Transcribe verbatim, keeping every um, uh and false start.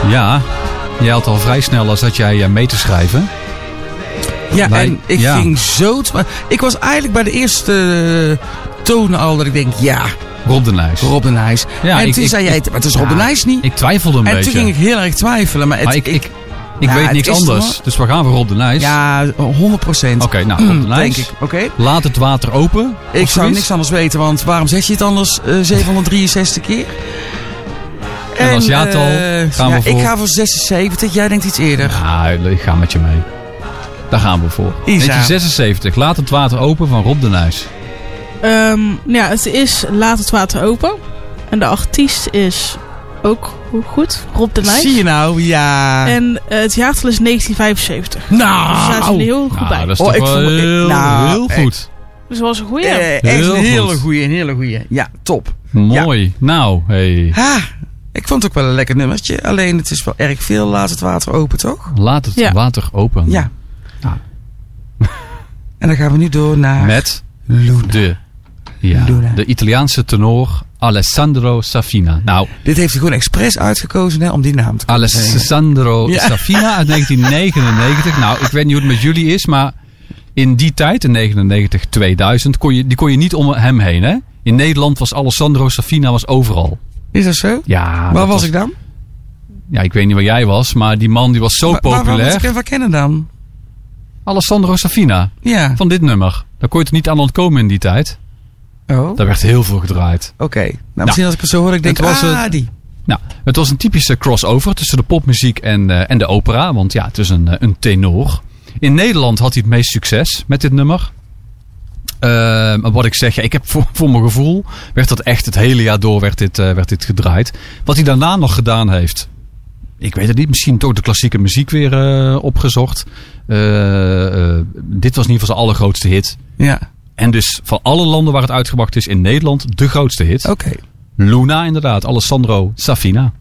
Ja, jij had al vrij snel als dat jij mee te schrijven. Ja, Wij, en ik ja. ging zo... Te, ik was eigenlijk bij de eerste uh, tonen al dat ik denk, ja... Rob de Nijs. Rob de Nijs. Ja, en ik, toen ik, zei jij, maar het is Rob ja, de Nijs niet. Ik twijfelde een en beetje. En toen ging ik heel erg twijfelen. Maar, het, maar ik, ik, ik, ik nou, weet niks anders. Toch, dus we gaan voor Rob de Nijs. Ja, honderd procent. Oké, okay, nou, Rob de Nijs. Denk ik. Okay. Laat het water open. Ik zou niks anders weten, want waarom zeg je het anders uh, zevenhonderddrieënzestig keer? En, en als jaartal uh, gaan ja, we voor... Ik ga voor zesenzeventig, jij denkt iets eerder. Ja, ik ga met je mee. Daar gaan we voor. Isa. negentien zesenzeventig, Laat het water open van Rob de Nijs. Um, ja, het is Laat het water open. En de artiest is ook goed, Rob de Nijs. Zie je nou, ja. En uh, het jaartal is negentien vijfenzeventig. Nou. Dus daar zijn we heel goed nou, bij. Dat is oh, toch ik wel vond, heel, nou, heel goed. Dus dat was een goeie. Eh, echt heel een hele goed. goeie, een hele goeie. Ja, top. Mooi. Ja. Nou, hey. Ha, ik vond het ook wel een lekker nummertje. Alleen het is wel erg veel. Laat het water open, toch? Laat het ja. water open. Ja. Nou. En dan gaan we nu door naar... Met Luna. de... Ja, Luna. de Italiaanse tenor Alessandro Safina. Nou, dit heeft hij gewoon expres uitgekozen hè, om die naam te kunnen Alessandro ja. Safina uit negentien negenennegentig. Nou, ik weet niet hoe het met jullie is, maar in die tijd, in negenennegentig, tweeduizend, kon je, die kon je niet om hem heen. Hè? In Nederland was Alessandro Safina was overal. Is dat zo? Ja. Waar was, was ik dan? Ja, ik weet niet waar jij was, maar die man die was zo Ma- populair. Waar was ik hem van kennen dan? Alessandro Safina. Ja. Van dit nummer. Daar kon je er niet aan ontkomen in die tijd. Oh. Daar werd heel veel gedraaid. Oké. Okay. Nou, misschien als ik het zo hoor, ik denk, was ah, het, die. Nou, het was een typische crossover tussen de popmuziek en, uh, en de opera. Want ja, het is een, uh, een tenor. In Nederland had hij het meest succes met dit nummer. Uh, maar wat ik zeg, ja, ik heb voor, voor mijn gevoel, werd dat echt het hele jaar door werd dit, uh, werd dit gedraaid. Wat hij daarna nog gedaan heeft, ik weet het niet, misschien toch de klassieke muziek weer uh, opgezocht. Uh, uh, dit was in ieder geval zijn allergrootste hit. Ja. En dus van alle landen waar het uitgebracht is in Nederland de grootste hit. Oké. Okay. Luna inderdaad, Alessandro Safina.